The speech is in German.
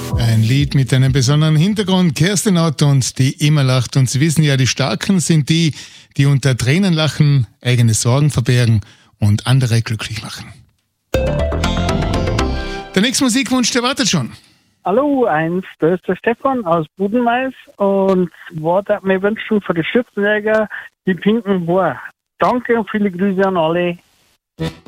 Ein Lied mit einem besonderen Hintergrund. Kerstin Ott und die immer lacht. Und Sie wissen ja, die Starken sind die, die unter Tränen lachen, eigene Sorgen verbergen und andere glücklich machen. Der nächste Musikwunsch, der wartet schon. Hallo, das ist der Stefan aus Budenmais und wollte mir wünschen für die Schützenjäger die pinken Bohr. Danke und viele Grüße an alle.